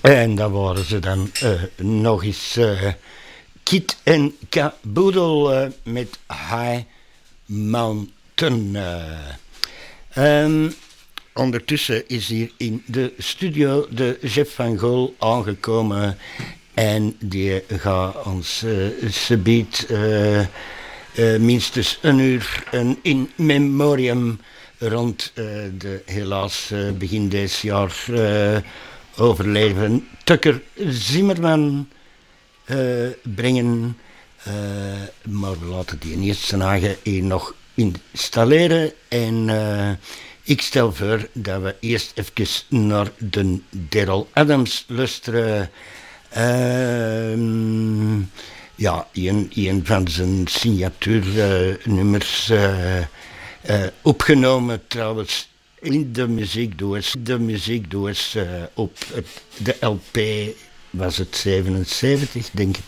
En dat waren ze dan nog eens Kit en Caboodle met High Mountain. Ondertussen is hier in de studio de Jeff van Gool aangekomen en die gaat ons subiet minstens een uur een in memoriam rond de helaas begin deze jaar overleven Tucker Zimmerman brengen. Maar we laten die eerst zijn eigen hier nog installeren en ik stel voor dat we eerst even naar de Daryl Adams luisteren. Ja, een van zijn signatuurnummers opgenomen trouwens in de muziekdoos. De muziekdoos op de LP was het 77, denk ik.